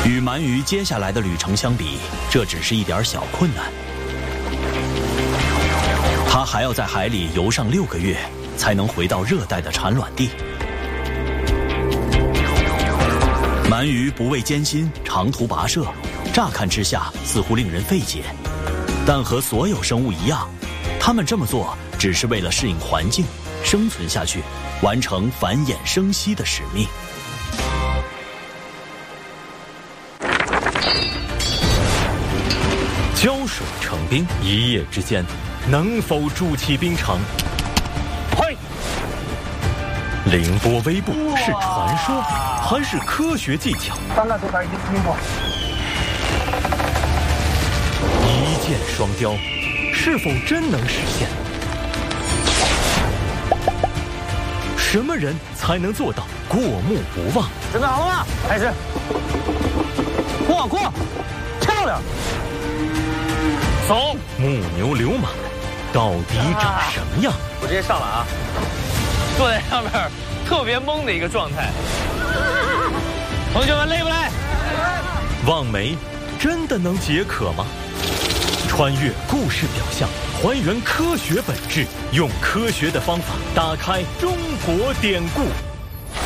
与鳗鱼接下来的旅程相比，这只是一点小困难。它还要在海里游上6个月，才能回到热带的产卵地。鳗鱼不畏艰辛，长途跋涉，乍看之下似乎令人费解，但和所有生物一样，它们这么做只是为了适应环境，生存下去，完成繁衍生息的使命。 浇水成冰，一夜之间，能否筑起冰城？ 嘿， 凌波微步是传说还是科学技巧？一箭双雕，是否真能实现？什么人才能做到过目不忘？ 准备好了吗？开始。过，漂亮。走。 木牛流马到底长什么样？ 我直接上了啊！坐在上面特别懵的一个状态。同学们累不累？ 望梅真的能解渴吗？穿越故事表象，还原科学本质，用科学的方法打开中国典故。